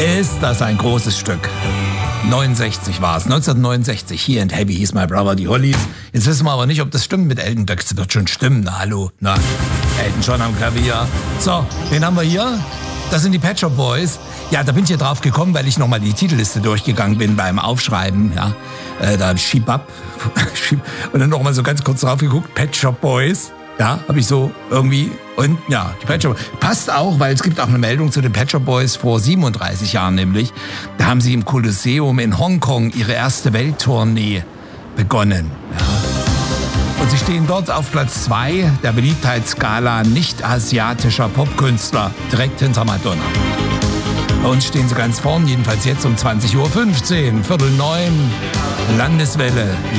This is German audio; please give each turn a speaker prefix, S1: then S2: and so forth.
S1: Ist das ein großes Stück. 69 war es, 1969. Here and Heavy hieß My Brother, die Hollies. Jetzt wissen wir aber nicht, ob das stimmt mit Elton. Das wird schon stimmen. Na, hallo. Na, Elton John am Klavier. So, wen haben wir hier? Das sind die Pet Shop Boys. Ja, da bin ich hier drauf gekommen, weil ich nochmal die Titelliste durchgegangen bin beim Aufschreiben. Ja, da habe ich Sheep Up und dann nochmal so ganz kurz drauf geguckt. Pet Shop Boys. Ja, habe ich so irgendwie. Und ja, die Pet Shop Boys. Passt auch, weil es gibt auch eine Meldung zu den Pet Shop Boys vor 37 Jahren nämlich. Da haben sie im Kolosseum in Hongkong ihre erste Welttournee begonnen. Ja. Und sie stehen dort auf Platz 2 der Beliebtheitsskala nicht-asiatischer Popkünstler, direkt hinter Madonna. Bei uns stehen sie ganz vorn, jedenfalls jetzt um 20.15 Uhr, 8:45, Landeswelle.